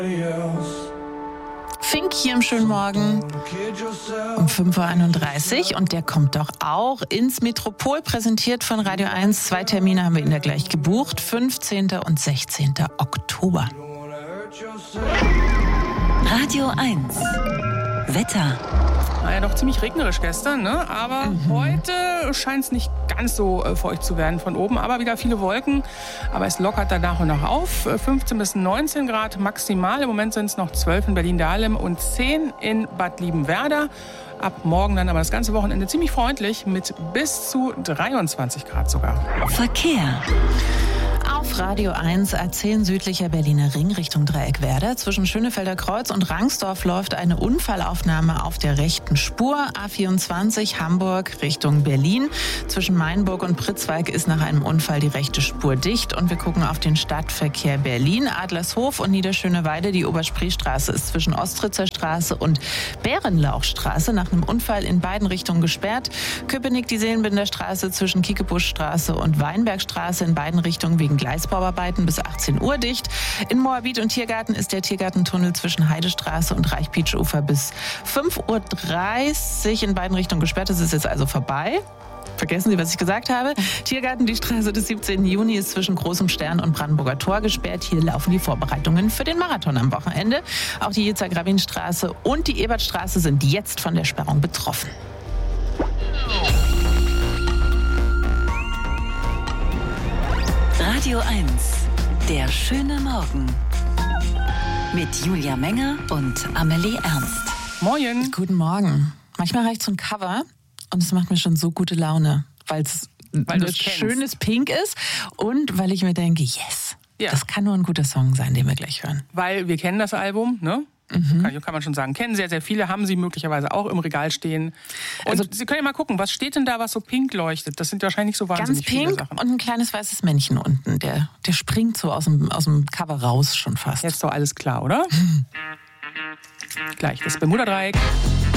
Fink hier im schönen Morgen um 5.31 Uhr und der kommt doch auch ins Metropol, präsentiert von Radio 1. 2 Termine haben wir ihn da gleich gebucht, 15. und 16. Oktober. Radio 1 Wetter. War ja doch ziemlich regnerisch gestern, ne? Aber heute scheint es nicht ganz so feucht zu werden von oben. Aber wieder viele Wolken. Aber es lockert dann nach und nach auf. 15 bis 19 Grad maximal. Im Moment sind es noch 12 in Berlin-Dahlem und 10 in Bad Liebenwerda. Ab morgen dann aber das ganze Wochenende ziemlich freundlich mit bis zu 23 Grad sogar. Verkehr. Auf Radio 1 A10 südlicher Berliner Ring Richtung Dreieckwerder. Zwischen Schönefelder Kreuz und Rangsdorf läuft eine Unfallaufnahme auf der rechten Spur. A24 Hamburg Richtung Berlin. Zwischen Mainburg und Pritzwalk ist nach einem Unfall die rechte Spur dicht. Und wir gucken auf den Stadtverkehr Berlin. Adlershof und Niederschöneweide. Die Oberspreestraße ist zwischen Ostritzer Straße und Bärenlauchstraße nach einem Unfall in beiden Richtungen gesperrt. Köpenick die Seelenbinderstraße zwischen Kiekebuschstraße und Weinbergstraße in beiden Richtungen wegen Gleisbauarbeiten bis 18 Uhr dicht. In Moabit und Tiergarten ist der Tiergartentunnel zwischen Heidestraße und Reichpietsch-Ufer bis 5.30 Uhr in beiden Richtungen gesperrt. Das ist jetzt also vorbei. Vergessen Sie, was ich gesagt habe. Tiergarten, die Straße des 17. Juni ist zwischen Großem Stern und Brandenburger Tor gesperrt. Hier laufen die Vorbereitungen für den Marathon am Wochenende. Auch die Yitzhak-Rabin-Straße und die Ebertstraße sind jetzt von der Sperrung betroffen. Radio 1 Der schöne Morgen. Mit Julia Menger und Amelie Ernst. Moin. Guten Morgen. Manchmal reicht so ein Cover und es macht mir schon so gute Laune, weil es ein schönes Pink ist und weil ich mir denke, yes, das kann nur ein guter Song sein, den wir gleich hören. Weil wir kennen das Album, ne? Kann man schon sagen. Kennen sehr, sehr viele, haben sie möglicherweise auch im Regal stehen. Und also, Sie können ja mal gucken, was steht denn da, was so pink leuchtet? Das sind wahrscheinlich so wahnsinnig viele Sachen. Ganz pink und ein kleines weißes Männchen unten. Der springt so aus dem Cover raus schon fast. Jetzt doch alles klar, oder? Gleich das Bermuda-Dreieck.